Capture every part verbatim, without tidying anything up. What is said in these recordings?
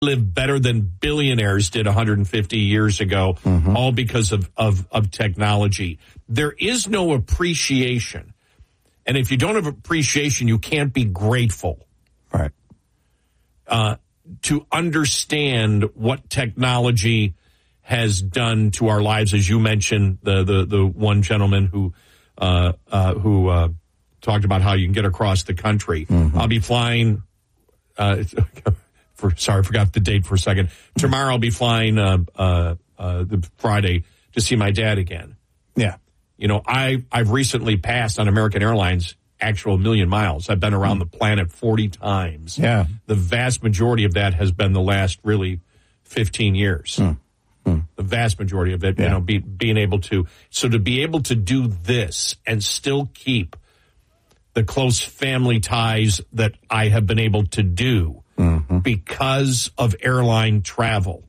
live better than billionaires did one hundred fifty years ago, mm-hmm. all because of, of, of technology. There is no appreciation. And if you don't have appreciation, you can't be grateful. Right. Uh, to understand what technology has done to our lives, as you mentioned, the the, the one gentleman who uh, uh, who uh, talked about how you can get across the country. Mm-hmm. I'll be flying. Uh, for sorry, I forgot the date for a second. Tomorrow I'll be flying uh, uh, uh, the Friday to see my dad again. Yeah, you know, I I've recently passed on American Airlines actual million miles. I've been around mm. the planet forty times. Yeah, the vast majority of that has been the last really fifteen years. Mm. Mm. The vast majority of it, yeah. you know, be, being able to, so to be able to do this and still keep the close family ties that I have been able to do mm-hmm. because of airline travel.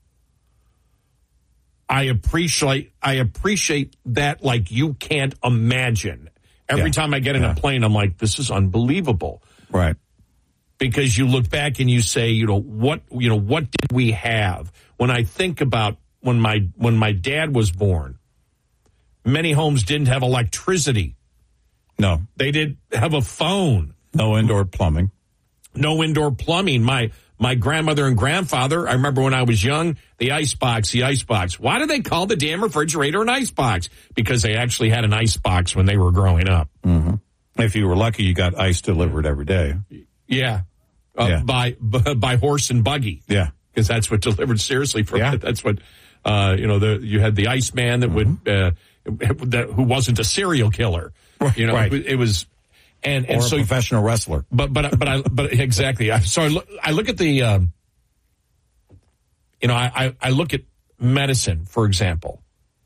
I appreciate, I appreciate that like you can't imagine. Every yeah. time I get in yeah. a plane, I'm like, this is unbelievable. Right. Because you look back and you say, you know, what, you know, what did we have? When I think about when my when my dad was born, many homes didn't have electricity. No. They didn't have a phone. No indoor plumbing. No indoor plumbing. My my grandmother and grandfather, I remember when I was young, the icebox, the icebox. Why do they call the damn refrigerator an icebox? Because they actually had an icebox when they were growing up. Mm-hmm. If you were lucky, you got ice delivered every day. Yeah. Uh, yeah. By, by by horse and buggy. Yeah. Because that's what delivered seriously from yeah. it. That's what, uh, you know, the, you had the Iceman that mm-hmm. would, uh, that, who wasn't a serial killer. You know, right. it, it was, and, and or so. a professional wrestler. But, but, but I, but exactly. I, so I look, I look at the, um, you know, I, I, I look at medicine, for example,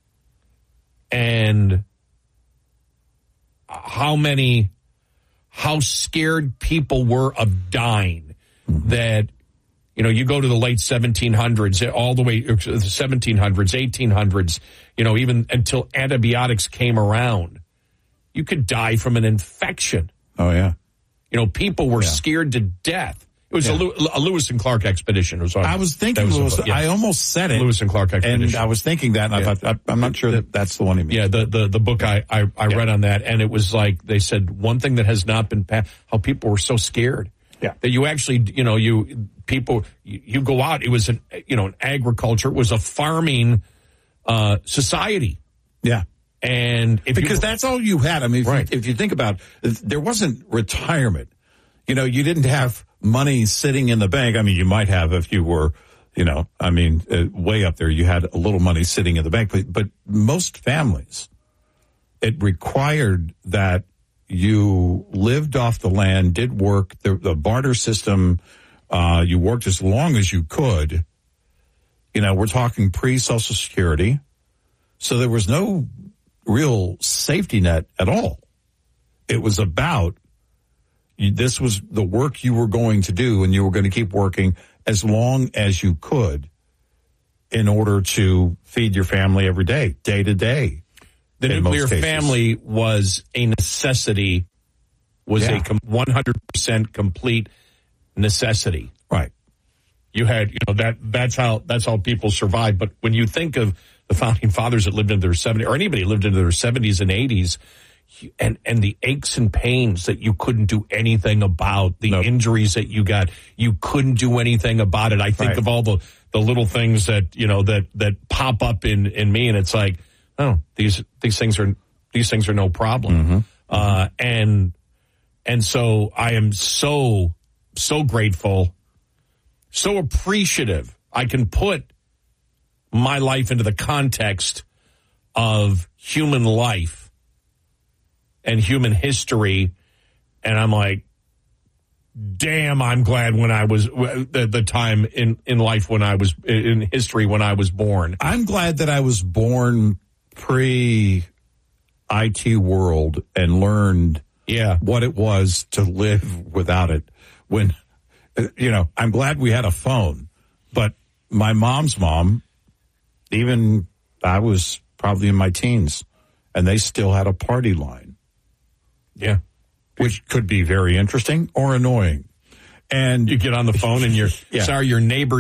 and how many, how scared people were of dying mm-hmm. that, you know, you go to the late seventeen hundreds, all the way to the seventeen hundreds, eighteen hundreds, you know, even until antibiotics came around, you could die from an infection. Oh, yeah. You know, people were yeah. scared to death. It was yeah. a, a Lewis and Clark expedition. It was on, I was thinking, was Lewis, a, yeah. I almost said it. Lewis and Clark expedition. And I was thinking that, and yeah. I thought, I, I'm not sure that that's the one he means. Yeah, the, the, the book I, I, I yeah. read on that, and it was like, they said one thing that has not been passed, how people were so scared. Yeah. That you actually, you know, you, people, you, you go out, it was an, you know, an agriculture, it was a farming, uh, society. Yeah. And if because you, that's all you had. I mean, if, right. you, if you think about it, there wasn't retirement. You know, you didn't have money sitting in the bank. I mean, you might have if you were, you know, I mean, uh, way up there, you had a little money sitting in the bank. But, but most families, it required that you lived off the land, did work, the, the barter system, uh, you worked as long as you could. You know, we're talking pre-Social Security. So there was no real safety net at all. It was about, you, this was the work you were going to do, and you were going to keep working as long as you could in order to feed your family every day, day to day. The nuclear family was a necessity, was yeah. a com- one hundred percent complete necessity. Right. You had, you know, that, that's how, that's how people survived. But when you think of the founding fathers that lived into their seventies, or anybody lived into their seventies and eighties, and, and the aches and pains that you couldn't do anything about, the nope. injuries that you got, you couldn't do anything about it. I think right. of all the, the little things that, you know, that, that pop up in, in me, and it's like, oh, these, these things are, these things are no problem. Mm-hmm. Uh, and, and so I am so, so grateful, so appreciative. I can put my life into the context of human life and human history, and I'm like, damn, I'm glad when I was, the, the time in, in life when I was, in history when I was born. I'm glad that I was born pre-I T world and learned yeah. what it was to live without it. When, you know, I'm glad we had a phone, but my mom's mom, even I was probably in my teens, and they still had a party line. Yeah. Which could be very interesting or annoying. And you get on the phone and you're Yeah. sorry, your neighbor